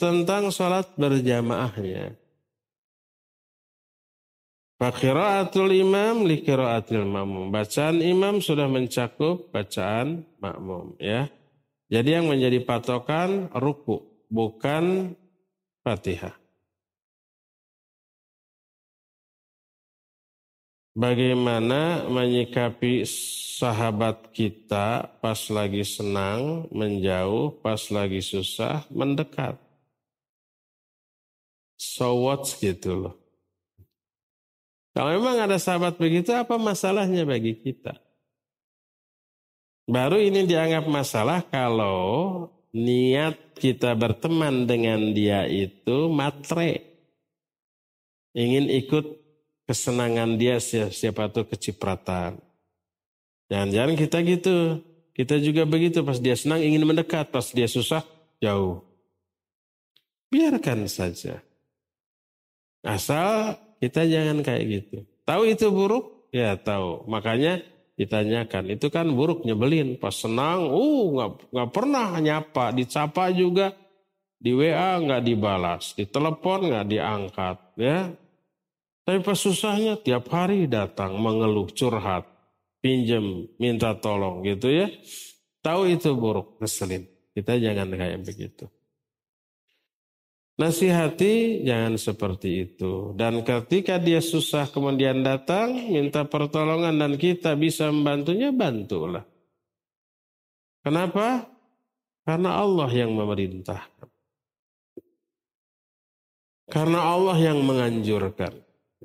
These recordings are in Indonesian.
tentang sholat berjamaahnya. Qiraatul imam li qiraatil makmum. Bacaan imam sudah mencakup bacaan makmum, ya. Jadi yang menjadi patokan ruku, bukan Fatihah. Bagaimana menyikapi sahabat kita pas lagi senang, menjauh, pas lagi susah, mendekat. So what gitu loh. Kalau memang ada sahabat begitu, apa masalahnya bagi kita? Baru ini dianggap masalah kalau niat kita berteman dengan dia itu matre. Ingin ikut kesenangan dia, siapa tuh kecipratan. Jangan-jangan kita gitu. Kita juga begitu, pas dia senang ingin mendekat, pas dia susah jauh. Biarkan saja. Asal kita jangan kayak gitu. Tahu itu buruk? Ya tahu. Makanya ditanyakan. Itu kan buruk, nyebelin. Pas senang, nggak pernah nyapa. Dicapa juga. Di WA nggak dibalas. Di telepon nggak diangkat. Ya. Tapi pas susahnya tiap hari datang mengeluh, curhat. Pinjem, minta tolong gitu ya. Tahu itu buruk, ngeselin. Kita jangan kayak begitu. Nasihati jangan seperti itu. Dan ketika dia susah kemudian datang minta pertolongan dan kita bisa membantunya, bantulah. Kenapa? Karena Allah yang memerintahkan. Karena Allah yang menganjurkan.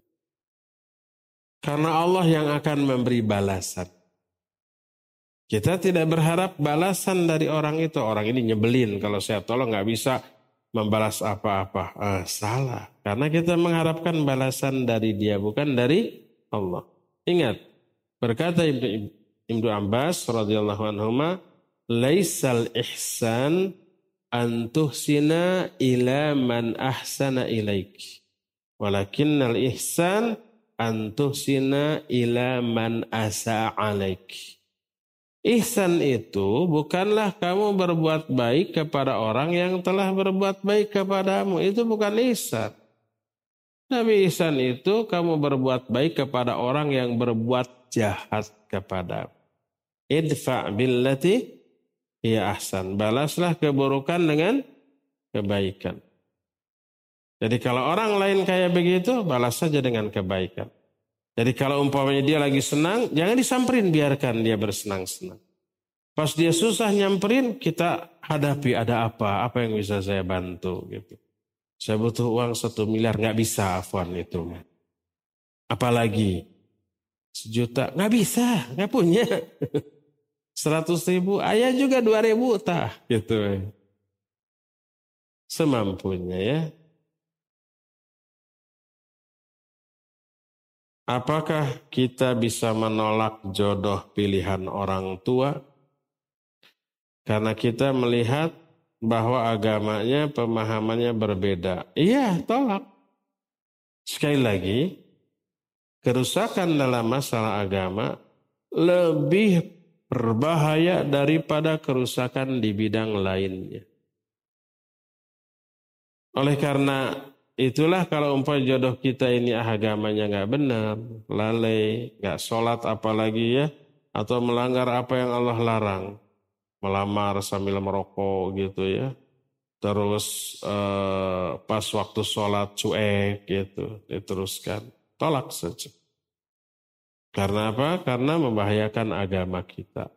Karena Allah yang akan memberi balasan. Kita tidak berharap balasan dari orang itu. Orang ini nyebelin, kalau saya tolong nggak bisa membalas apa-apa. Salah. Karena kita mengharapkan balasan dari dia, bukan dari Allah. Ingat, berkata Ibnu Abbas radhiyallahu anhuma, laisal ihsan an tuhsina ila man ahsana ilaik. Walakinnal ihsan an tuhsina ila man asa alaik. Ihsan itu bukanlah kamu berbuat baik kepada orang yang telah berbuat baik kepadamu. Itu bukan ihsan. Tapi ihsan itu kamu berbuat baik kepada orang yang berbuat jahat kepadamu. Idfa' billati hiya ahsan. Balaslah keburukan dengan kebaikan. Jadi kalau orang lain kayak begitu, balas saja dengan kebaikan. Jadi kalau umpamanya dia lagi senang, jangan disamperin, biarkan dia bersenang-senang. Pas dia susah nyamperin, kita hadapi, ada apa yang bisa saya bantu gitu. Saya butuh uang 1 miliar, nggak bisa afwan itu. Apalagi 1 juta, nggak bisa, nggak punya. 100.000, ayah juga 2.000 tah gitu. Semampunya ya. Apakah kita bisa menolak jodoh pilihan orang tua? Karena kita melihat bahwa agamanya, pemahamannya berbeda. Iya, tolak. Sekali lagi, kerusakan dalam masalah agama lebih berbahaya daripada kerusakan di bidang lainnya. Oleh karena itulah kalau jodoh kita ini agamanya nggak benar, lalai, nggak sholat apalagi ya, atau melanggar apa yang Allah larang, melamar sambil merokok gitu ya, terus pas waktu sholat cuek gitu, diteruskan, tolak saja. Karena apa? Karena membahayakan agama kita.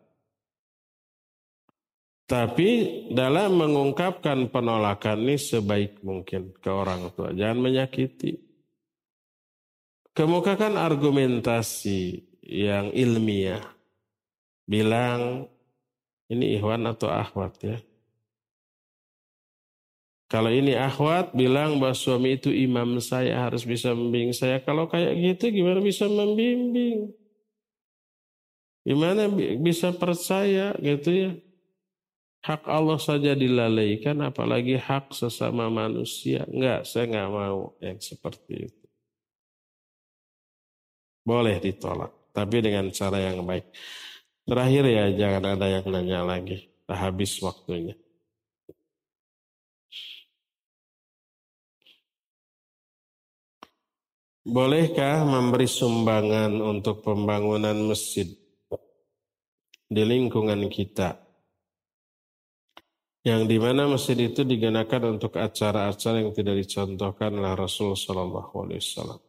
Tapi dalam mengungkapkan penolakan ini sebaik mungkin ke orang tua. Jangan menyakiti. Kemukakan argumentasi yang ilmiah. Bilang, ini ikhwan atau akhwat ya. Kalau ini akhwat, bilang bahwa suami itu imam saya, harus bisa membimbing saya. Kalau kayak gitu gimana bisa membimbing? Gimana bisa percaya gitu ya? Hak Allah saja dilalaikan, apalagi hak sesama manusia. Enggak, saya enggak mau yang seperti itu. Boleh ditolak, tapi dengan cara yang baik. Terakhir ya, jangan ada yang nanya lagi. Dah habis waktunya. Bolehkah memberi sumbangan untuk pembangunan masjid di lingkungan kita, yang dimana masjid itu digunakan untuk acara-acara yang tidak dicontohkan oleh Rasulullah SAW?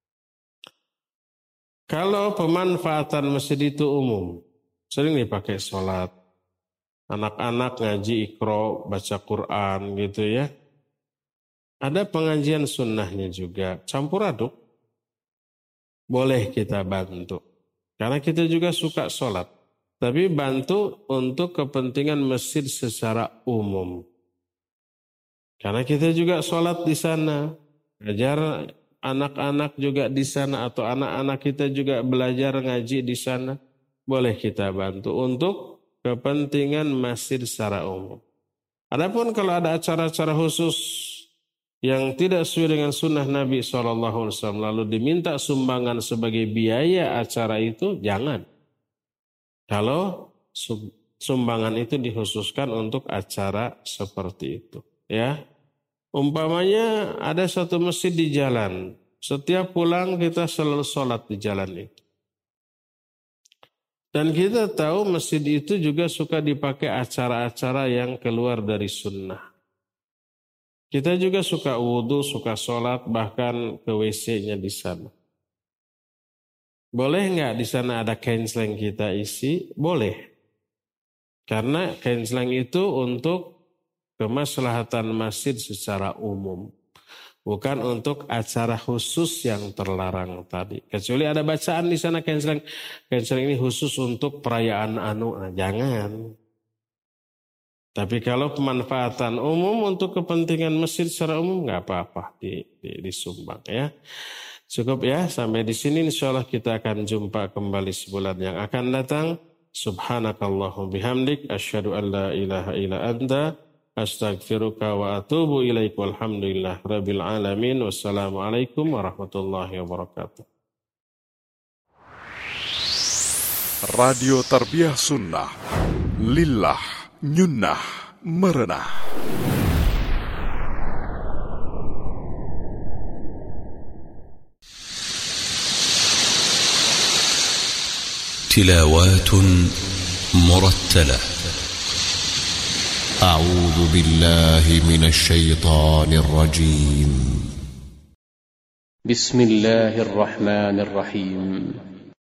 Kalau pemanfaatan masjid itu umum, sering dipakai sholat, anak-anak ngaji Iqra, baca Quran gitu ya. Ada pengajian sunnahnya juga, campur aduk. Boleh kita bantu. Karena kita juga suka sholat. Tapi bantu untuk kepentingan masjid secara umum. Karena kita juga sholat di sana. Ajar anak-anak juga di sana, atau anak-anak kita juga belajar ngaji di sana. Boleh kita bantu untuk kepentingan masjid secara umum. Adapun kalau ada acara-acara khusus yang tidak sesuai dengan sunnah Nabi SAW, lalu diminta sumbangan sebagai biaya acara itu, jangan. Kalau sumbangan itu dikhususkan untuk acara seperti itu, ya. Umpamanya ada satu masjid di jalan, setiap pulang kita selalu sholat di jalan itu. Dan kita tahu masjid itu juga suka dipakai acara-acara yang keluar dari sunnah. Kita juga suka wudhu, suka sholat, bahkan ke WC-nya di sana. Boleh nggak di sana ada canceling kita isi? Boleh. Karena canceling itu untuk kemaslahatan masjid secara umum. Bukan untuk acara khusus yang terlarang tadi. Kecuali ada bacaan di sana canceling. Canceling ini khusus untuk perayaan jangan. Tapi kalau pemanfaatan umum untuk kepentingan masjid secara umum nggak apa-apa disumbang ya. Cukup ya, sampai di sini insyaallah kita akan jumpa kembali sebulan yang akan datang. Subhanakallahumma bihamdik asyhadu an la ilaha illa anta astaghfiruka wa atubu ilaik. Walhamdulillah rabbil alamin. Wassalamualaikum warahmatullahi wabarakatuh. Radio Tarbiyah Sunnah Lillah Nyunnah Merenah. تلاوات مرتلة. أعوذ بالله من الشيطان الرجيم. بسم الله الرحمن الرحيم.